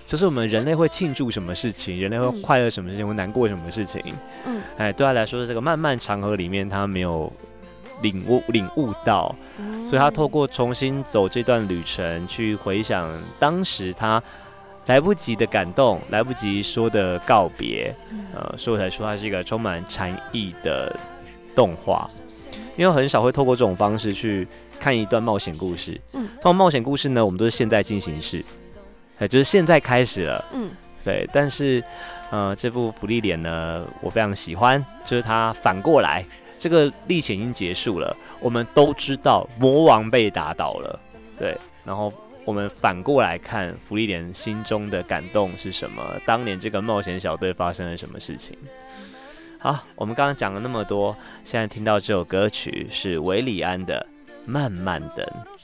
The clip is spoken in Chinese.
就是我们人类会庆祝什么事情，人类会快乐什么事情，会难过什么事情。对他来说，这个漫漫长河里面，他没有领悟到，所以他透过重新走这段旅程，去回想当时他来不及的感动，来不及说的告别，所以我才说它是一个充满禅意的动画。因为很少会透过这种方式去看一段冒险故事。这种冒险故事呢，我们都是现在进行式，就是现在开始了。对。但是，这部《芙莉莲》呢，我非常喜欢，就是它反过来，这个历险已经结束了，我们都知道魔王被打倒了，对，然后我们反过来看芙莉莲心中的感动是什么？当年这个冒险小队发生了什么事情？好，我们刚刚讲了那么多，现在听到这首歌曲是韦礼安的《慢慢等》。